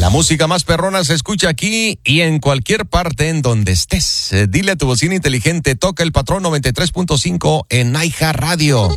La música más perrona se escucha aquí y en cualquier parte en donde estés. Dile a tu bocina inteligente, toca el patrón 93.5 en iHeartRadio.